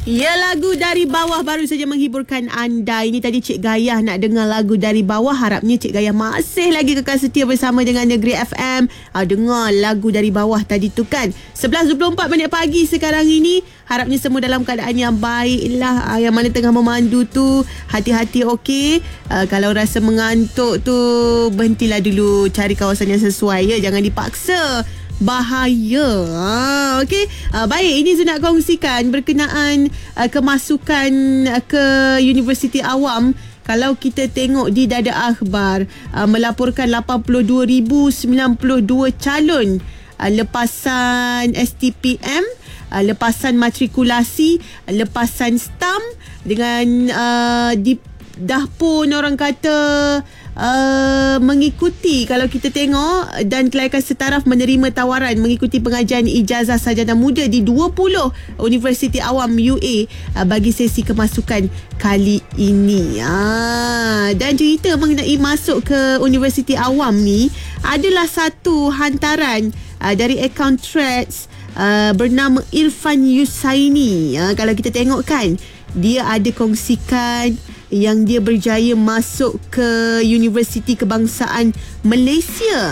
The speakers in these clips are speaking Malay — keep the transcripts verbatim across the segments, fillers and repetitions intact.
Ya, lagu Dari Bawah baru saja menghiburkan anda. Ini tadi Cik Gayah nak dengar lagu Dari Bawah. Harapnya Cik Gayah masih lagi kekal setia bersama dengan Negeri F M. Ha, dengar lagu Dari Bawah tadi tu kan. sebelas dua puluh empat minit pagi sekarang ini. Harapnya semua dalam keadaan yang baik lah. Ha, yang mana tengah memandu tu, hati-hati okey. Ha, kalau rasa mengantuk tu, berhentilah dulu, cari kawasan yang sesuai ya. Jangan dipaksa. Bahaya. Ha, okey. Uh, baik, ini saya nak kongsikan berkenaan uh, kemasukan uh, ke Universiti Awam. Kalau kita tengok di Dada Akhbar, uh, melaporkan lapan puluh dua ribu sembilan puluh dua calon uh, lepasan S T P M, uh, lepasan matrikulasi, uh, lepasan stam dengan uh, di, dah pun orang kata Uh, mengikuti, kalau kita tengok, dan kelayakan setaraf menerima tawaran mengikuti pengajian ijazah sarjana muda di dua puluh Universiti Awam U A uh, bagi sesi kemasukan kali ini. Ah, dan cerita mengenai masuk ke Universiti Awam ni adalah satu hantaran uh, dari akaun Threads uh, bernama Irfan Yusaini. Uh, kalau kita tengok kan, dia ada kongsikan yang dia berjaya masuk ke Universiti Kebangsaan Malaysia.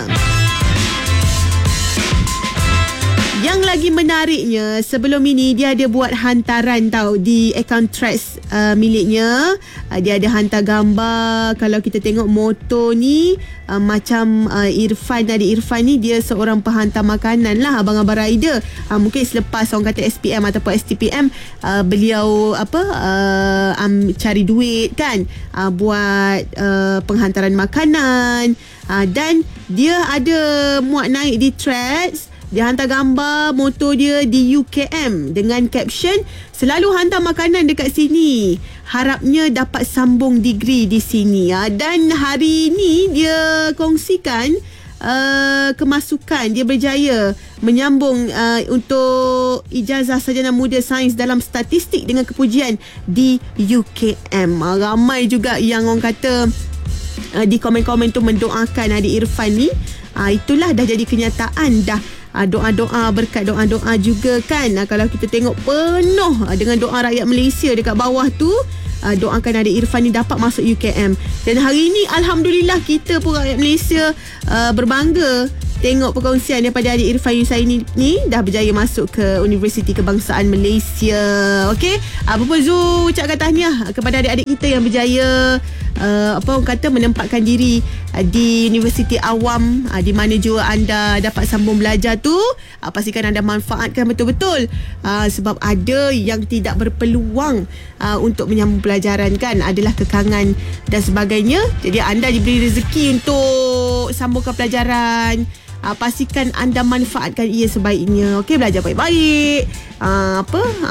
Yang lagi menariknya, sebelum ini dia ada buat hantaran tau di akaun Threads uh, miliknya. Uh, dia ada hantar gambar. Kalau kita tengok motor ni, uh, macam uh, Irfan, ada Irfan ni, dia seorang penghantar makanan lah, abang-abang rider. Uh, mungkin selepas orang kata S P M ataupun S T P M, uh, beliau apa uh, um, cari duit kan, uh, buat uh, penghantaran makanan. Uh, dan dia ada muat naik di Threads. Dia hantar gambar motor dia di U K M dengan caption, selalu hantar makanan dekat sini, harapnya dapat sambung degree di sini. Dan hari ini dia kongsikan uh, kemasukan, dia berjaya menyambung uh, untuk ijazah sarjana muda sains dalam statistik dengan kepujian di U K M. Ramai juga yang orang kata uh, di komen-komen tu mendoakan adik Irfan ni. Uh, itulah dah jadi kenyataan dah. Uh, doa-doa, berkat doa-doa juga kan. Uh, kalau kita tengok penuh uh, dengan doa rakyat Malaysia dekat bawah tu, uh, doakan adik Irfan ni dapat masuk U K M. Dan hari ini Alhamdulillah kita pun rakyat Malaysia uh, berbangga tengok perkongsian daripada adik Irfan Yusaini ni dah berjaya masuk ke Universiti Kebangsaan Malaysia. Okey, apa pun Zu ucapkan tahniah kepada adik-adik kita yang berjaya uh, apa orang kata menempatkan diri uh, di Universiti Awam, uh, di mana jua anda dapat sambung belajar tu. Uh, pastikan anda manfaatkan betul-betul, uh, sebab ada yang tidak berpeluang uh, untuk menyambung pelajaran kan, adalah kekangan dan sebagainya. Jadi anda diberi rezeki untuk sambungkan pelajaran. Uh, pastikan anda manfaatkan ia sebaiknya. Okey, belajar baik-baik. Uh, apa?